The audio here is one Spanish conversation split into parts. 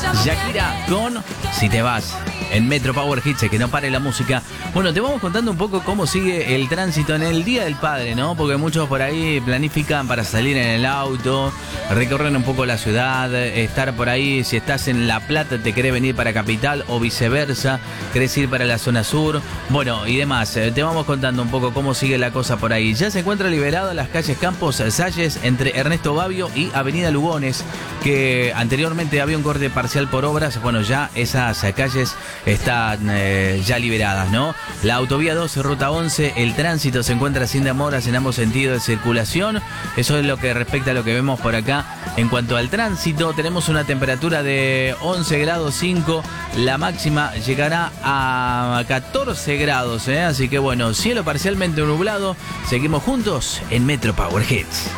Shakira con Si te vas en Metro Power Hits, que no pare la música. Bueno, te vamos contando un poco cómo sigue el tránsito en el Día del Padre, ¿no? Porque muchos por ahí planifican para salir en el auto, recorrer un poco la ciudad, estar por ahí. Si estás en La Plata, te querés venir para Capital o viceversa, querés ir para la zona sur, bueno, y demás. Te vamos contando un poco cómo sigue la cosa por ahí. Ya se encuentra liberado las calles Campos Salles entre Ernesto Babio y Avenida Lugones, que anteriormente había un corte parcial por obras. Bueno, ya esas calles están ya liberadas, ¿no? La autovía 12, ruta 11, el tránsito se encuentra sin demoras en ambos sentidos de circulación. Eso es lo que respecta a lo que vemos por acá. En cuanto al tránsito, tenemos una temperatura de 11 grados 5, la máxima llegará a 14 grados, ¿eh? Así que bueno, cielo parcialmente nublado. Seguimos juntos en Metro Power Hits.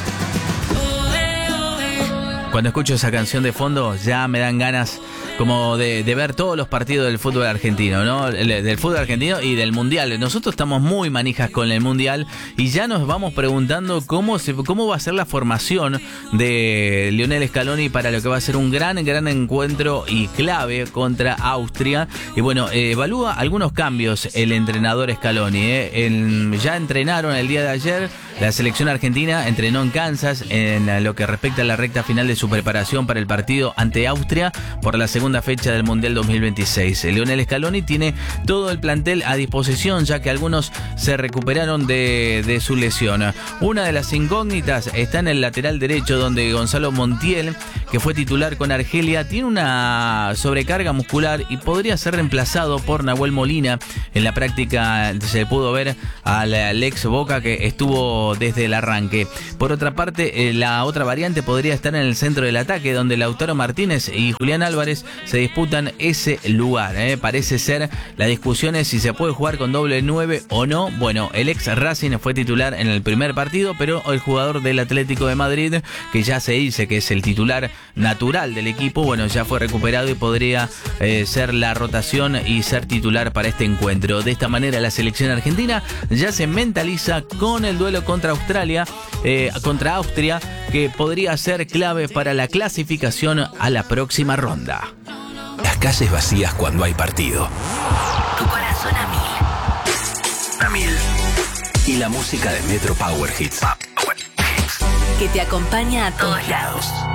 Cuando escucho esa canción de fondo ya me dan ganas como de ver todos los partidos del fútbol argentino, ¿no? Del fútbol argentino y del mundial. Nosotros estamos muy manijas con el mundial y ya nos vamos preguntando cómo va a ser la formación de Lionel Scaloni para lo que va a ser un gran encuentro y clave contra Austria. Y bueno, evalúa algunos cambios el entrenador Scaloni, ¿eh? Ya entrenaron el día de ayer. La selección argentina entrenó en Kansas en lo que respecta a la recta final de su preparación para el partido ante Austria por la segunda fecha del Mundial 2026. Lionel Scaloni tiene todo el plantel a disposición, ya que algunos se recuperaron de su lesión. Una de las incógnitas está en el lateral derecho, donde Gonzalo Montiel, que fue titular con Argelia, tiene una sobrecarga muscular y podría ser reemplazado por Nahuel Molina. En la práctica se pudo ver al ex Boca, que estuvo desde el arranque. Por otra parte, la otra variante podría estar en el centro del ataque, donde Lautaro Martínez y Julián Álvarez se disputan ese lugar, ¿eh? Parece ser, la discusión es si se puede jugar con doble 9 o no. Bueno, el ex Racing fue titular en el primer partido, pero el jugador del Atlético de Madrid, que ya se dice que es el titular natural del equipo, bueno, ya fue recuperado y podría ser la rotación y ser titular para este encuentro. De esta manera, la selección argentina ya se mentaliza con el duelo contra Austria, que podría ser clave para la clasificación a la próxima ronda. Las calles vacías cuando hay partido. Tu corazón a mil. A mil. Y la música de Metro Power Hits. Que te acompaña a todos lados.